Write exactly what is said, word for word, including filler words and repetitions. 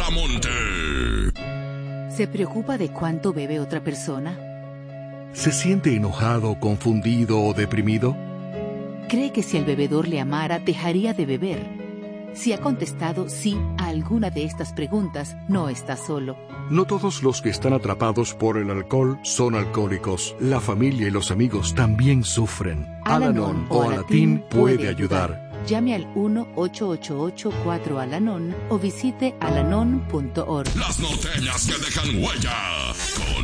Talamonte. ¿Se preocupa de cuánto bebe otra persona? ¿Se siente enojado, confundido o deprimido? ¿Cree que si el bebedor le amara, dejaría de beber? Si ha contestado sí a alguna de estas preguntas, no está solo. No todos los que están atrapados por el alcohol son alcohólicos. La familia y los amigos también sufren. Al-Anon o Alatín puede ayudar. Llame al uno ocho ocho ocho cuatro Al-Anon o visite alanon punto org. Las norteñas que dejan huella. Con